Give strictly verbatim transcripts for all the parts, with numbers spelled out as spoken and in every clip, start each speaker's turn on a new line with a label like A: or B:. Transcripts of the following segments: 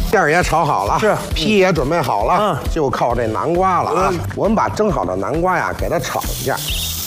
A: 馅儿也炒好了，
B: 是
A: 皮也准备好了，
B: 嗯，
A: 就靠这南瓜了啊！我们把蒸好的南瓜呀，给它炒一下，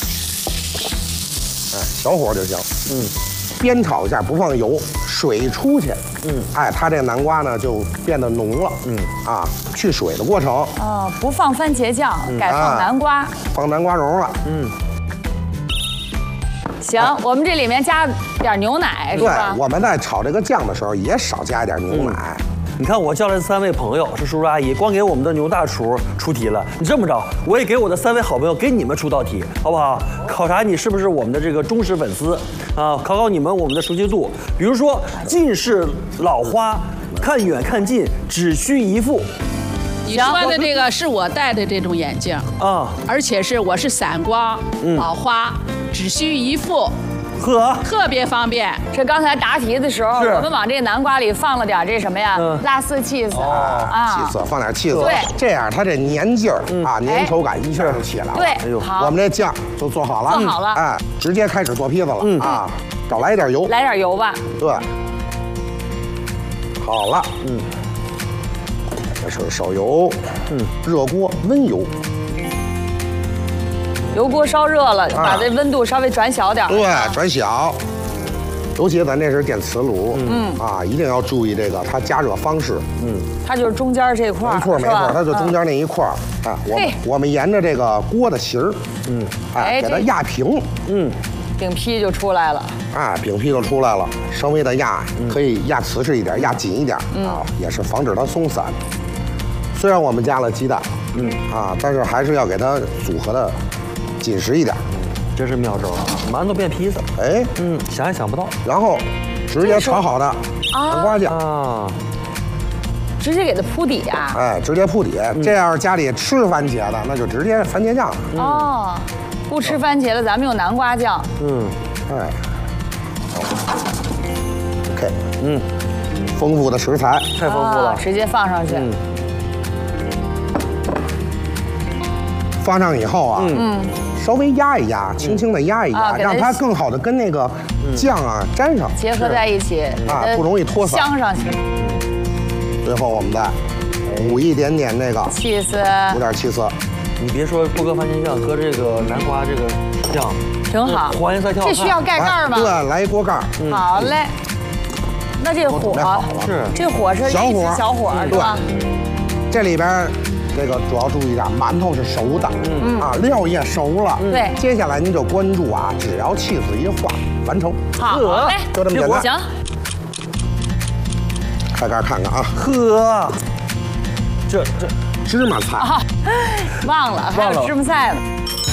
A: 哎，小火就行，嗯，煸炒一下，不放油，水出去，嗯，哎，它这南瓜呢就变得浓了，嗯，啊，去水的过程，
C: 哦，不放番茄酱，改放南瓜，
A: 放南瓜蓉了，嗯。
C: 行，我们这里面加点牛奶是吧？
A: 对，我们在炒这个酱的时候也少加一点牛奶。
B: 嗯、你看，我叫来三位朋友是叔叔阿姨，光给我们的牛大厨出题了。你这么着，我也给我的三位好朋友给你们出道题，好不好？考察你是不是我们的这个忠实粉丝啊？考考你们我们的熟悉度。比如说，近视老花，看远看近只需一副。
D: 你说的这个是我戴的这种眼镜啊，而且是我是散光、嗯、老花，只需一副，
B: 呵，
D: 特别方便。
C: 这刚才答题的时候，我们往这个南瓜里放了点这什么呀？嗯、拉丝气色
A: 啊，气色，放点气色，
C: 对，
A: 这样它这粘劲儿、嗯、啊，粘稠感一下就起来了。
C: 对，哎呦，好，
A: 我们这酱就做好了，
C: 做好了，
A: 哎，直接开始做坯子了、嗯、啊，少来一点油，
C: 来点油吧。
A: 对，好了，嗯。 这是烧油，嗯，热锅温油，
C: 油锅烧热了，啊、把这温度稍微转小点。
A: 对，转小。尤其咱这是电磁炉，嗯啊，一定要注意这个它加热方式，嗯，
C: 它就是中间这块，
A: 没错没错，它就中间那一块儿啊。我我们沿着这个锅的形儿，嗯，哎，给它压平，嗯，
C: 饼坯就出来了。
A: 哎，饼坯就出来了，稍微的压，可以压瓷实一点，压紧一点啊，也是防止它松散。虽然我们加了鸡蛋，嗯啊，但是还是要给它组合的紧实一点。
B: 这是妙招啊！馒头变披萨，
A: 哎，
B: 嗯，想也想不到。
A: 然后直接炒好的南瓜酱啊，
C: 直接给它铺底啊。
A: 哎，直接铺底，这要是家里吃番茄的，那就直接番茄酱。
C: 哦，不吃番茄的，咱们用南瓜酱。
A: 嗯，哎。 OK， 嗯，丰富的食材，
B: 太丰富了，
C: 直接放上去。嗯，
A: 放上以后啊，嗯，稍微压一压，轻轻的压一压，让它更好的跟那个酱啊粘上，
C: 结合在一起
A: 啊，不容易脱散，
C: 镶上去。
A: 最后我们再补一点点那个
C: 气丝，
A: 补点气丝。
B: 你别说不搁番茄酱，搁这个南瓜这个酱。
C: 挺好，
B: 黄颜色挺好看。
C: 这需要盖盖吗？
A: 对，来一锅盖。
C: 好嘞。那这火
A: 是
C: 这火是
A: 小火，
C: 小火是吧？
A: 这里边这个主要注意一点，馒头是熟的，嗯啊，料也熟了。
C: 对。
A: 接下来您就关注啊，只要气势一化，完成。
C: 好嘞，
A: 就这么简单。
C: 行。
A: 开盖看看啊。
B: 呵，这这
A: 芝麻菜
C: 啊，忘了还有芝麻菜呢。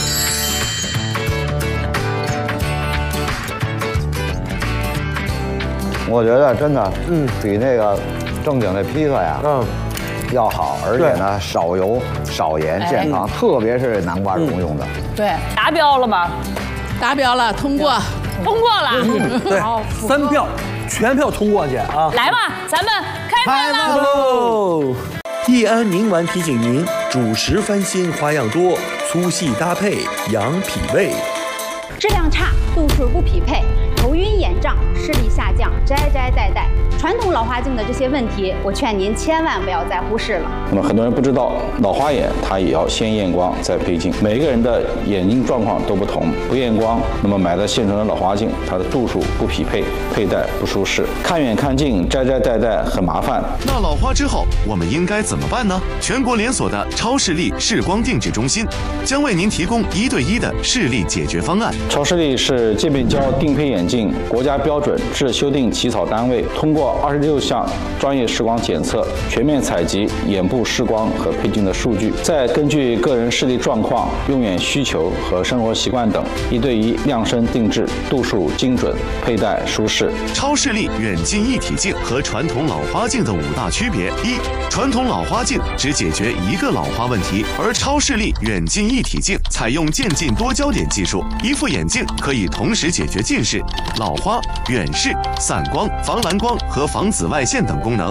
E: 我觉得真的，嗯，比那个正经的披萨呀，嗯，要好，而且呢少油少盐，健康，特别是南瓜蓉用的。
C: 对，达标了吗？
D: 达标了，通过，
C: 通过了。
B: 对，三票全票通过去啊！
C: 来吧，咱们开饭
B: 喽！
F: 易安宁丸提醒您：主食翻新花样多，粗细搭配养脾胃。
G: 质量差，度数不匹配。 头晕眼胀、视力下降、摘摘戴戴，传统老花镜的这些问题，我劝您千万不要再忽视了。
H: 那么很多人不知道，老花眼它也要先验光再配镜，每个人的眼睛状况都不同，不验光，那么买的现成的老花镜，它的度数不匹配，佩戴不舒适，看远看近、摘摘戴戴很麻烦。
I: 那老花之后，我们应该怎么办呢？全国连锁的超视力视光定制中心将为您提供一对一的视力解决方案。
H: 超视力是界面胶定配眼镜。 国家标准制修订起草单位，通过二十六项专业视光检测，全面采集眼部视光和配镜的数据，再根据个人视力状况、用眼需求和生活习惯等，一对一量身定制，度数精准，佩戴舒适。
I: 超视力远近一体镜和传统老花镜的五大区别：一、传统老花镜只解决一个老花问题，而超视力远近一体镜采用渐进多焦点技术，一副眼镜可以同时解决近视、老花、远视、散光、防蓝光和防紫外线等功能。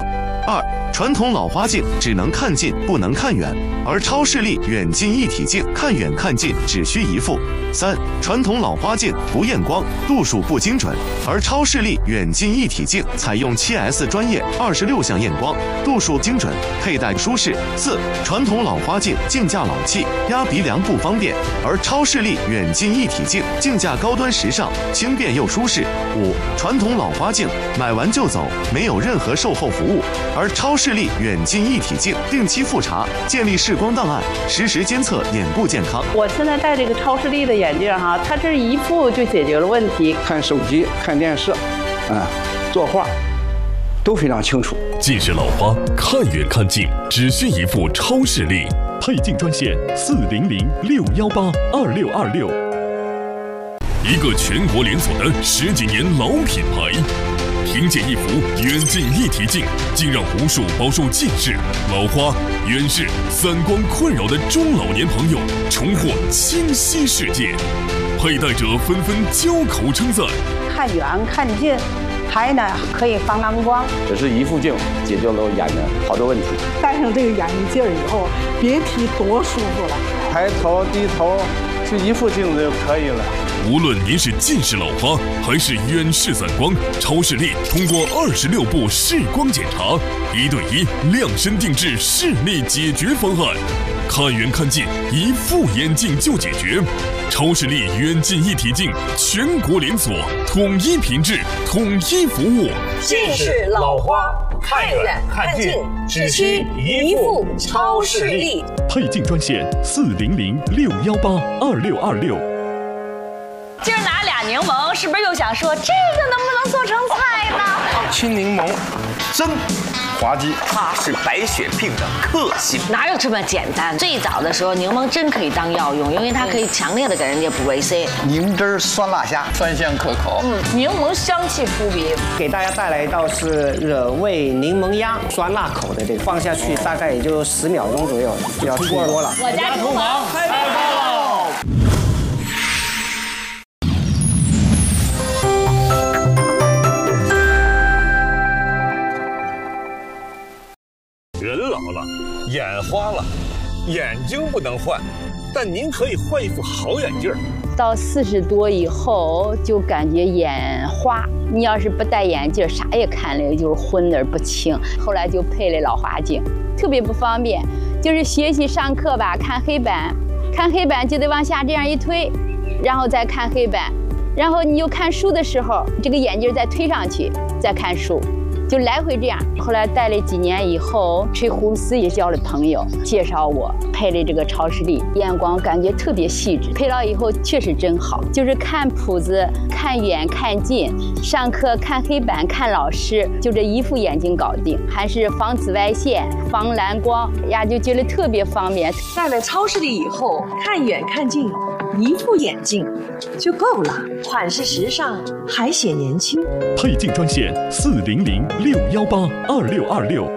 I: 二、传统老花镜只能看近不能看远，而超视力远近一体镜看远看近只需一副。三、传统老花镜不验光，度数不精准，而超视力远近一体镜采用 七 S 专业二十六项验光，度数精准，佩戴舒适。四、传统老花镜镜架老气，压鼻梁不方便，而超视力远近一体镜镜架高端时尚，轻便又舒适。五、传统老花镜买完就走，没有任何售后服务，而超视力远近一体镜定期复查，建立视光档案，实时监测眼部健康。
J: 我现在戴这个超视力的眼镜哈，它这一副就解决了问题。
K: 看手机、看电视，啊，作画，都非常清楚。
L: 近视老花，看远看近，只需一副超视力。配镜专线四零零六幺八二六二六。一个全国连锁的十几年老品牌。凭借一副远近一体镜，竟让无数饱受近视、老花、远视、散光困扰的中老年朋友重获清晰世界。佩戴者纷纷交口称赞。
M: 看远看近，还呢可以防蓝光。
H: 只是一副镜解决了我眼的好多问题。
N: 戴上这个眼镜以后，别提多舒服了。
K: 抬头低头，就一副镜子就可以了。
L: 无论您是近视老花还是远视散光，超视力通过二十六步视光检查，一对一量身定制视力解决方案，看远看近一副眼镜就解决。超视力远近一体镜全国连锁，统一品质，统一服务。
O: 近视老花看远看近只需一副超视力。
L: 配镜专线四零零六幺八二六二六。
C: 今儿拿俩柠檬，是不是又想说这个能不能做成菜呢？
K: 青柠檬，真滑稽。
O: 它是白血病的克星。
P: 哪有这么简单？最早的时候，柠檬真可以当药用，因为它可以强烈的给人家补维 C。
E: 柠汁酸辣虾，
K: 酸香可口。
C: 嗯，柠檬香气扑鼻。
Q: 给大家带来一道是惹味柠檬鸭，酸辣口的这个，放下去大概也就十秒钟左右就要出锅了。
C: 我家厨房开饭了。
R: 人老了，眼花了，眼睛不能换，但您可以换一副好眼镜。
S: 到四十多以后，就感觉眼花。你要是不戴眼镜，啥也看了就是昏而不清。后来就配了老花镜，特别不方便。就是学习上课吧，看黑板，看黑板就得往下这样一推，然后再看黑板。然后你又看书的时候，这个眼镜再推上去，再看书。就来回这样，后来戴了几年以后，吹胡姆斯也交了朋友，介绍我配了这个超视力，眼光感觉特别细致。配了以后确实真好，就是看谱子、看远看近，上课看黑板、看老师，就这一副眼镜搞定，还是防紫外线、防蓝光呀，就觉得特别方便。
O: 戴了超视力以后，看远看近，一副眼镜就够了，款式时尚，还显年轻。
L: 配镜专线四零零六幺八二六二六。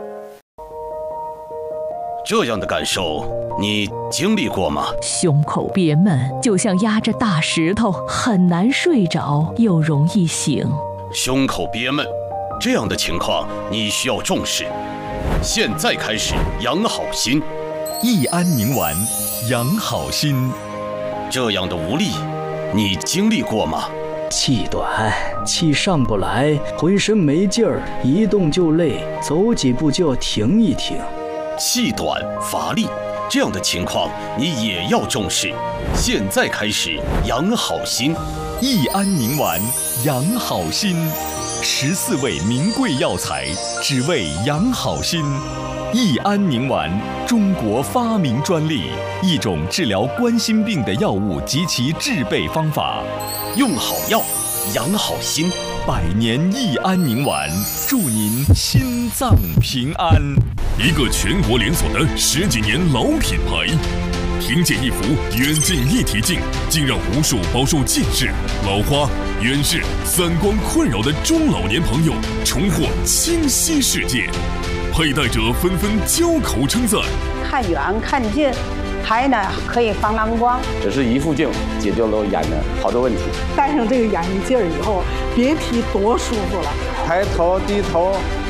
T: 这样的感受你经历过吗？
U: 胸口憋闷，就像压着大石头，很难睡着，又容易醒。
T: 胸口憋闷，这样的情况你需要重视。现在开始养好心，
F: 益安宁丸，养好心。
T: 这样的无力，你经历过吗？
V: 气短，气上不来，浑身没劲儿，一动就累，走几步就要停一停。
T: 气短乏力，这样的情况你也要重视。现在开始养好心，
F: 益安宁丸，养好心。十四味名贵药材，只为养好心。益安宁丸，中国发明专利，一种治疗冠心病的药物及其制备方法。
T: 用好药，养好心。
F: 百年益安宁丸，祝您心脏平安。
L: 一个全国连锁的十几年老品牌，凭借一副远近一体镜，竟让无数饱受近视、老花、远视、散光困扰的中老年朋友重获清晰世界。佩戴者纷纷交口称赞。
M: 看远看近，还呢可以防蓝光。
H: 只是一副镜解决了我眼的好多问题。
N: 戴上这个眼镜以后，别提多舒服了。
K: 抬头低头，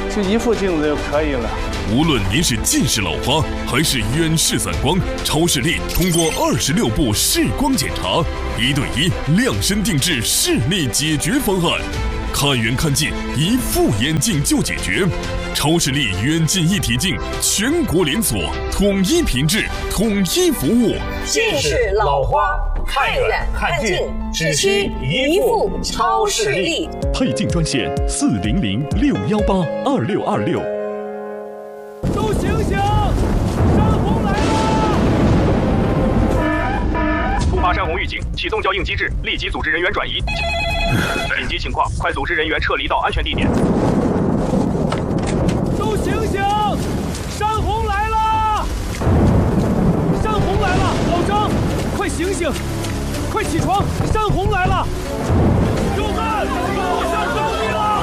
K: 就一副镜子就可以了。
L: 无论您是近视老花还是远视散光，超视力通过二十六步视光检查，一对一量身定制视力解决方案。看远看近，一副眼镜就解决。超视力远近一体镜，全国连锁，统一品质，统一服务。
O: 近视老花，看远看近，只需一副超视力。
L: 配镜专线四零零六幺八二六二六。
A: 都醒醒！山洪来了！
D: 突发山洪预警，启动校应机制，立即组织人员转移。紧急情况，快组织人员撤离到安全地点。
A: 都醒醒！山洪来了！山洪来了！老张，快醒醒！快起床！山洪来了！友们，我想救你了！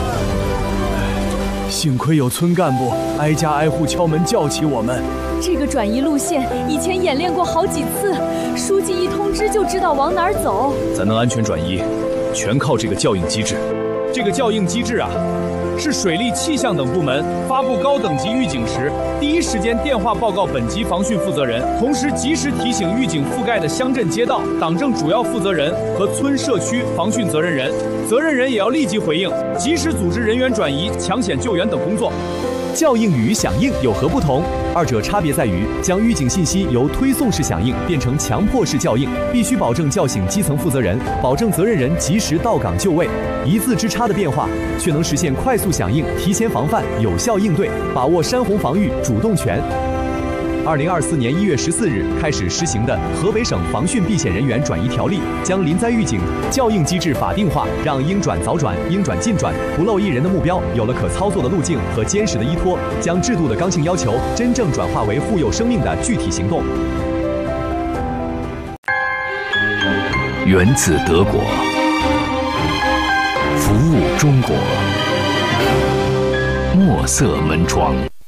V: 幸亏有村干部挨家挨户敲门叫起我们。
U: 这个转移路线以前演练过好几次，书记一通知就知道往哪儿走。
V: 咱能安全转移，全靠这个校应机制。
W: 这个校应机制啊，是水利、气象等部门发布高等级预警时，第一时间电话报告本级防汛负责人，同时及时提醒预警覆盖的乡镇街道、党政主要负责人和村社区防汛责任人，责任人也要立即回应，及时组织人员转移、抢险救援等工作。
V: 校应与响应有何不同？二者差别在于，将预警信息由推送式响应变成强迫式校应，必须保证叫醒基层负责人，保证责任人及时到岗就位。一字之差的变化，却能实现快速响应、提前防范、有效应对，把握山洪防御主动权。二零二四年一月十四日开始施行的河北省防汛避险人员转移条例，将临灾预警校应机制法定化，让应转早转、应转尽转、不漏一人的目标有了可操作的路径和坚实的依托，将制度的刚性要求真正转化为护佑生命的具体行动。
F: 源自德国，服务中国，墨色门窗。